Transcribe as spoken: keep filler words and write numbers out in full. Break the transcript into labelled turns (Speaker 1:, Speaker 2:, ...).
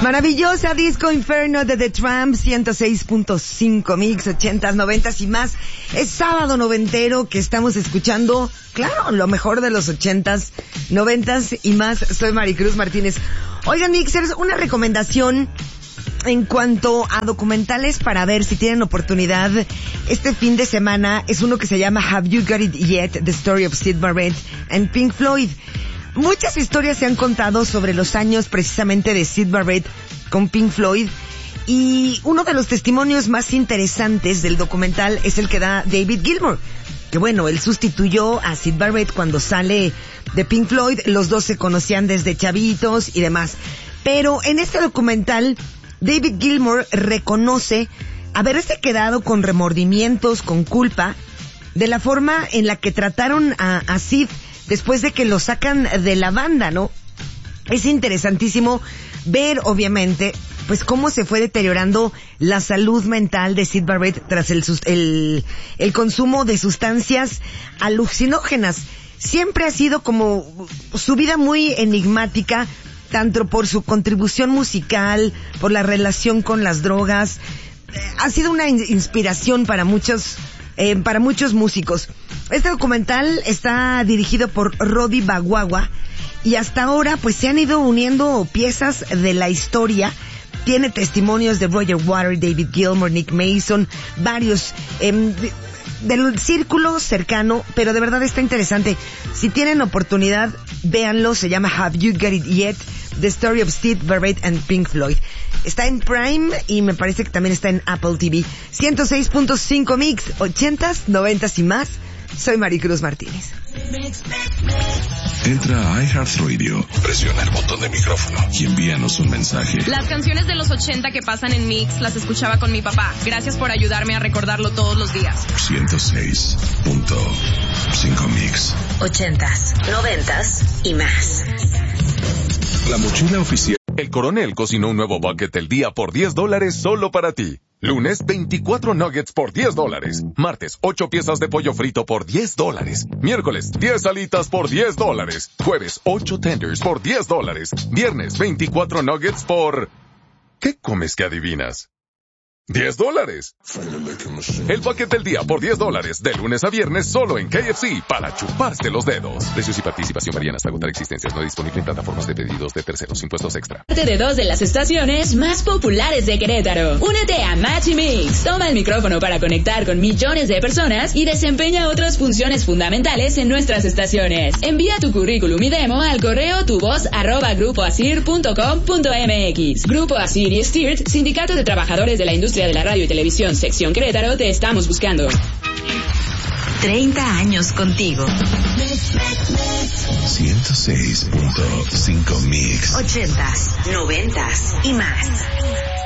Speaker 1: Maravillosa Disco Inferno de The Tramp, ciento seis punto cinco Mix, ochentas, noventas y más. Es sábado noventero que estamos escuchando, claro, lo mejor de los ochentas, noventas y más. Soy Maricruz Martínez. Oigan, Mixers, una recomendación en cuanto a documentales para ver si tienen oportunidad este fin de semana. Es uno que se llama Have You Got It Yet? The Story of Syd Barrett and Pink Floyd. Muchas historias se han contado sobre los años precisamente de Syd Barrett con Pink Floyd, y uno de los testimonios más interesantes del documental es el que da David Gilmour, que bueno, él sustituyó a Syd Barrett cuando sale de Pink Floyd. Los dos se conocían desde chavitos y demás, pero en este documental David Gilmour reconoce haberse quedado con remordimientos, con culpa, de la forma en la que trataron a, a Syd después de que lo sacan de la banda, ¿no? Es interesantísimo ver, obviamente, pues cómo se fue deteriorando la salud mental de Syd Barrett tras el, el, el consumo de sustancias alucinógenas. Siempre ha sido como su vida muy enigmática, tanto por su contribución musical, por la relación con las drogas. Ha sido una inspiración para muchos, eh, para muchos músicos. Este documental está dirigido por Roddy Bagwagwa y hasta ahora pues se han ido uniendo piezas de la historia. Tiene testimonios de Roger Waters, David Gilmour, Nick Mason, varios eh, de, del círculo cercano, pero de verdad está interesante. Si tienen oportunidad, véanlo. Se llama Have You Got It Yet? The Story of Syd Barrett and Pink Floyd. Está en Prime y me parece que también está en Apple T V. ciento seis punto cinco Mix, ochentas, noventas y más. Soy Maricruz Martínez.
Speaker 2: Entra a iHeartRadio, presiona el botón de micrófono y envíanos un mensaje.
Speaker 3: Las canciones de los ochenta que pasan en Mix las escuchaba con mi papá. Gracias por ayudarme a recordarlo todos los días.
Speaker 2: ciento seis punto cinco Mix.
Speaker 4: Ochentas, noventas y más.
Speaker 2: La mochila oficial.
Speaker 5: El Coronel cocinó un nuevo bucket del día por diez dólares solo para ti. Lunes, veinticuatro nuggets por diez dólares. Martes, ocho piezas de pollo frito por diez dólares. Miércoles, diez alitas por diez dólares. Jueves, ocho tenders por diez dólares. Viernes, veinticuatro nuggets por... ¿Qué comes que adivinas? diez dólares. El bucket del día por diez dólares, de lunes a viernes solo en K F C, para chuparse los dedos. Precios y participación varían hasta agotar existencias. No disponible en plataformas de pedidos de terceros. Impuestos extra.
Speaker 4: Parte de dos de las estaciones más populares de Querétaro. Únete a Match y Mix. Toma el micrófono para conectar con millones de personas y desempeña otras funciones fundamentales en nuestras estaciones. Envía tu currículum y demo al correo tuvoz arroba grupo asir punto com punto mx. Grupo Asir y Stirt, Sindicato de Trabajadores de la Industria de la Radio y Televisión, sección Querétaro, te estamos buscando.
Speaker 6: treinta años contigo.
Speaker 2: ciento seis punto cinco Mix.
Speaker 6: Ochentas, noventas y más.